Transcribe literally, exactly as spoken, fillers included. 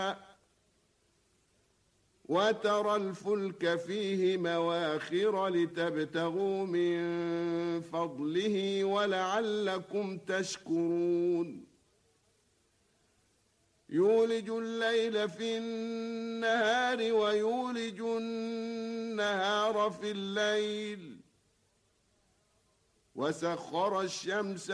وترى الفلك فيه مواخر لتبتغوا من فضله ولعلكم تشكرون يولج الليل في النهار ويولج النهار في الليل وسخر الشمس